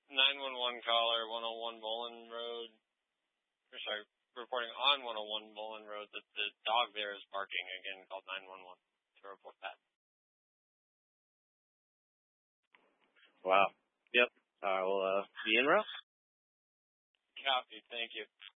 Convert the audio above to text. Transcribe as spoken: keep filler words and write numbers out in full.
nine one one caller, one oh one Mullen Road. Or sorry, reporting on one oh one Mullen Road that the dog there is barking. Again, called nine one one to report that. Wow. Yep. I will uh, be in route. Copy. Thank you.